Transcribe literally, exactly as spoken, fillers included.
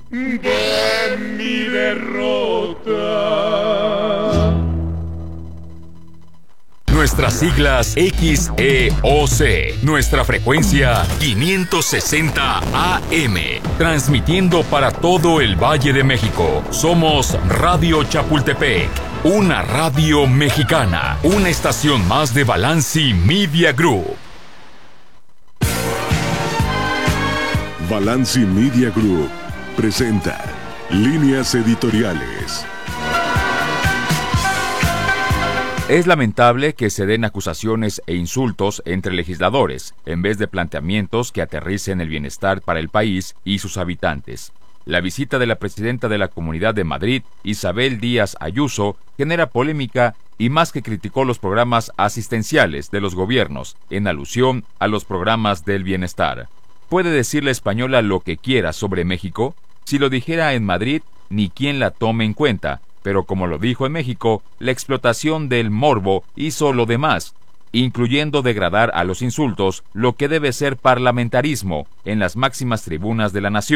de mi derrota. Nuestras siglas X E O C. Nuestra frecuencia quinientos sesenta A M. Transmitiendo para todo el Valle de México. Somos Radio Chapultepec. Una radio mexicana. Una estación más de Balanci Media Group. Balanci Media Group presenta Líneas Editoriales. Es lamentable que se den acusaciones e insultos entre legisladores, en vez de planteamientos que aterricen el bienestar para el país y sus habitantes. La visita de la presidenta de la Comunidad de Madrid, Isabel Díaz Ayuso, genera polémica y más que criticó los programas asistenciales de los gobiernos, en alusión a los programas del bienestar. ¿Puede decir la española lo que quiera sobre México? Si lo dijera en Madrid, ni quien la tome en cuenta. Pero como lo dijo en México, la explotación del morbo hizo lo demás, incluyendo degradar a los insultos, lo que debe ser parlamentarismo en las máximas tribunas de la nación.